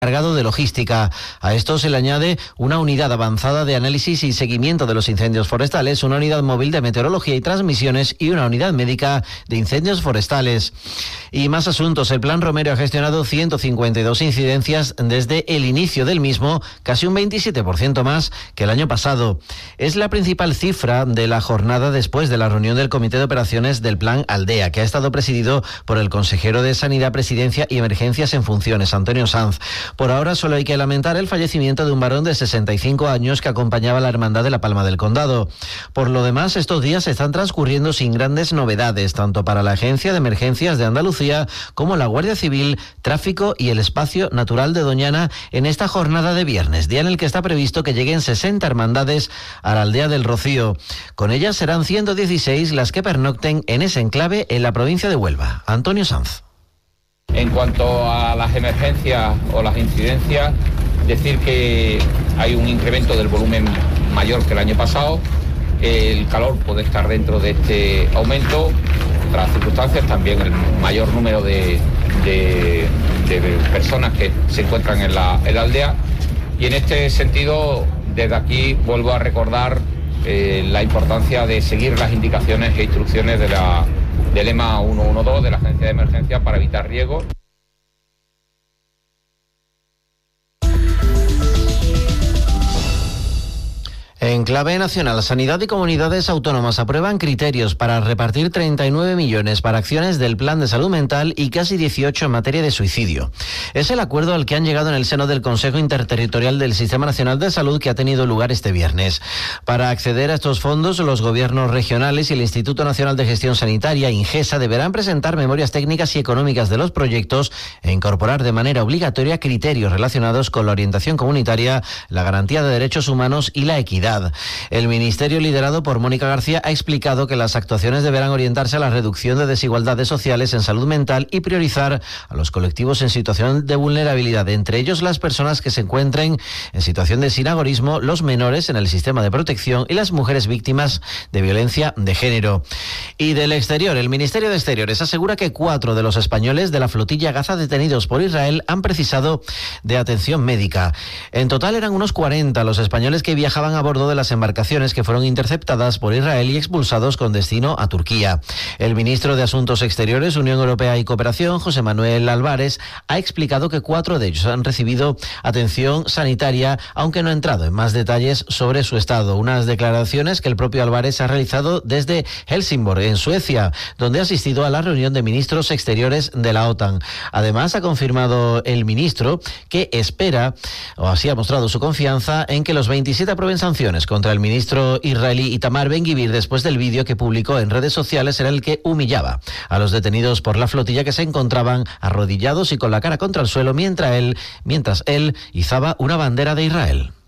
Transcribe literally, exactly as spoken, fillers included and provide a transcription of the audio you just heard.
cargado de logística. A esto se le añade una unidad avanzada de análisis y seguimiento de los incendios forestales, una unidad móvil de meteorología y transmisiones y una unidad médica de incendios forestales. Y más asuntos. El Plan Romero ha gestionado ciento cincuenta y dos incidencias desde el inicio del mismo, casi un veintisiete por ciento más que el año pasado. Es la principal cifra de la jornada después de la reunión del Comité de Operaciones del Plan Aldea, que ha estado presidido por el consejero de Sanidad, Presidencia y Emergencias en funciones, Antonio Sanz. Por ahora solo hay que lamentar el fallecimiento de un varón de sesenta y cinco años que acompañaba a la Hermandad de la Palma del Condado. Por lo demás, estos días están transcurriendo sin grandes novedades, tanto para la Agencia de Emergencias de Andalucía como la Guardia Civil, Tráfico y el Espacio Natural de Doñana en esta jornada de viernes, día en el que está previsto que lleguen sesenta hermandades a la Aldea del Rocío. Con ellas serán ciento dieciséis las que pernocten en ese enclave en la provincia de Huelva. Antonio Sanz. En cuanto a las emergencias o las incidencias, decir que hay un incremento del volumen mayor que el año pasado. El calor puede estar dentro de este aumento. Otras circunstancias, también el mayor número de, de, de personas que se encuentran en la, en la aldea. Y en este sentido, desde aquí vuelvo a recordar eh, la importancia de seguir las indicaciones e instrucciones de la del E M A ciento doce de la Agencia de Emergencia para evitar riesgos. En clave nacional, Sanidad y comunidades autónomas aprueban criterios para repartir treinta y nueve millones para acciones del Plan de Salud Mental y casi dieciocho en materia de suicidio. Es el acuerdo al que han llegado en el seno del Consejo Interterritorial del Sistema Nacional de Salud que ha tenido lugar este viernes. Para acceder a estos fondos, los gobiernos regionales y el Instituto Nacional de Gestión Sanitaria, INGESA, deberán presentar memorias técnicas y económicas de los proyectos e incorporar de manera obligatoria criterios relacionados con la orientación comunitaria, la garantía de derechos humanos y la equidad. El Ministerio, liderado por Mónica García, ha explicado que las actuaciones deberán orientarse a la reducción de desigualdades sociales en salud mental y priorizar a los colectivos en situación de vulnerabilidad, entre ellos las personas que se encuentren en situación de sinagorismo, los menores en el sistema de protección y las mujeres víctimas de violencia de género. Y del exterior, el Ministerio de Exteriores asegura que cuatro de los españoles de la flotilla Gaza detenidos por Israel han precisado de atención médica. En total eran unos cuarenta los españoles que viajaban a bordo de las embarcaciones que fueron interceptadas por Israel y expulsados con destino a Turquía. El ministro de Asuntos Exteriores, Unión Europea y Cooperación, José Manuel Álvarez, ha explicado que cuatro de ellos han recibido atención sanitaria, aunque no ha entrado en más detalles sobre su estado. Unas declaraciones que el propio Álvarez ha realizado desde Helsingborg, en Suecia, donde ha asistido a la reunión de ministros exteriores de la OTAN. Además, ha confirmado el ministro que espera, o así ha mostrado su confianza, en que los veintisiete aprueben sanciones contra el ministro israelí Itamar Ben-Gvir después del vídeo que publicó en redes sociales en el que humillaba a los detenidos por la flotilla que se encontraban arrodillados y con la cara contra el suelo mientras él, mientras él izaba una bandera de Israel.